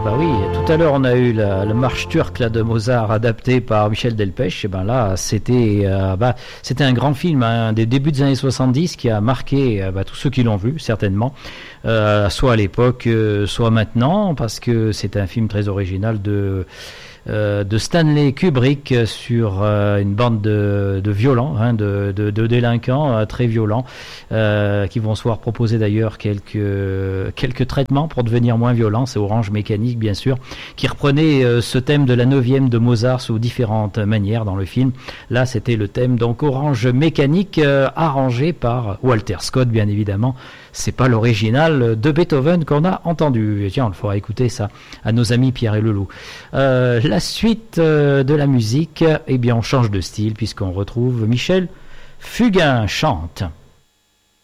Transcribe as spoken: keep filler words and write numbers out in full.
Ah bah oui, tout à l'heure on a eu la, la marche turque là, de Mozart adaptée par Michel Delpech. Et ben là c'était euh, bah, c'était un grand film hein, des débuts des années soixante-dix qui a marqué euh, bah, tous ceux qui l'ont vu certainement, euh, soit à l'époque, euh, soit maintenant, parce que c'est un film très original de Euh, de Stanley Kubrick sur euh, une bande de, de violents, hein, de, de, de délinquants euh, très violents, euh, qui vont se voir proposer d'ailleurs quelques, quelques traitements pour devenir moins violents. C'est Orange Mécanique, bien sûr, qui reprenait euh, ce thème de la neuvième de Mozart sous différentes manières dans le film. Là, c'était le thème donc Orange Mécanique, euh, arrangé par Walter Scott, bien évidemment. C'est pas l'original de Beethoven qu'on a entendu. Et tiens, on fera écouter ça à nos amis Pierre et Leloup. Euh, la suite euh, de la musique, eh bien, on change de style puisqu'on retrouve Michel Fugain chante.